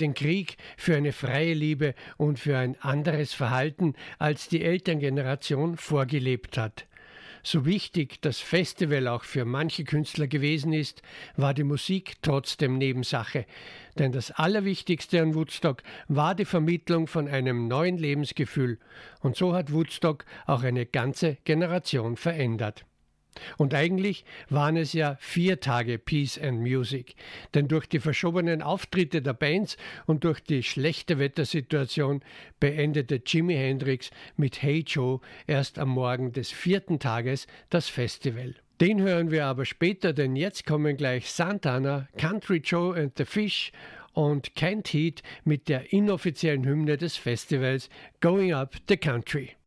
den Krieg für eine freie Liebe und für ein anderes Verhalten, als die Elterngeneration vorgelebt hat. So wichtig das Festival auch für manche Künstler gewesen ist, war die Musik trotzdem Nebensache. Denn das Allerwichtigste an Woodstock war die Vermittlung von einem neuen Lebensgefühl. Und so hat Woodstock auch eine ganze Generation verändert. Und eigentlich waren es ja 4 Tage Peace and Music, denn durch die verschobenen Auftritte der Bands und durch die schlechte Wettersituation beendete Jimi Hendrix mit Hey Joe erst am Morgen des 4. Tages das Festival. Den hören wir aber später, denn jetzt kommen gleich Santana, Country Joe and the Fish und Kent Heat mit der inoffiziellen Hymne des Festivals Going Up the Country.